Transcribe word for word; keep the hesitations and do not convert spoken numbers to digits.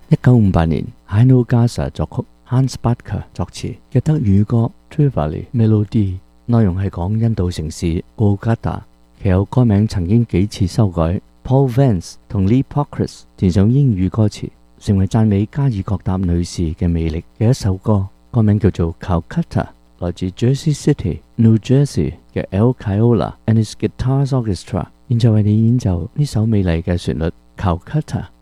一九五八年 Heino Gaza 作曲 ，Hans Butker 作詞嘅德語歌 Trivali Melody， 內容係講印度城市 Kolkata， 其後歌名曾經幾次修改。Paul Vance 同 Lee Pockris 填上英語歌詞，成為讚美加爾各答女士嘅魅力嘅一首歌。歌名叫做 Calcutta， 來自 Jersey City、New Jersey 嘅 Al Caiola and his Guitars Orchestra。現在為你演奏呢首美麗嘅旋律 Calcutta。